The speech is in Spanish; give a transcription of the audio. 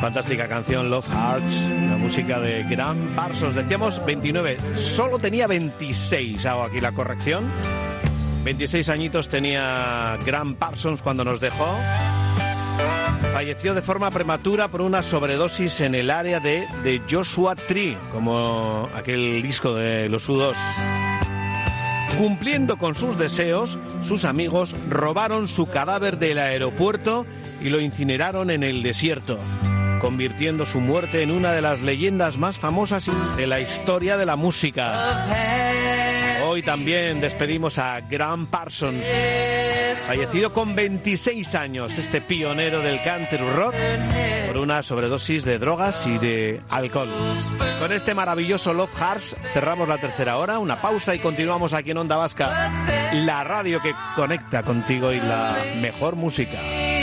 Fantástica canción, Love Hearts, la música de Gram Parsons. Decíamos 29, solo tenía 26, hago aquí la corrección. 26 añitos tenía Gram Parsons cuando nos dejó. Falleció de forma prematura por una sobredosis en el área de Joshua Tree, como aquel disco de los U2. Cumpliendo con sus deseos, sus amigos robaron su cadáver del aeropuerto y lo incineraron en el desierto, convirtiendo su muerte en una de las leyendas más famosas de la historia de la música. Hoy también despedimos a Gram Parsons, fallecido con 26 años, este pionero del country rock, por una sobredosis de drogas y de alcohol. Con este maravilloso Love Hearts cerramos la tercera hora, una pausa y continuamos aquí en Onda Vasca, la radio que conecta contigo y la mejor música.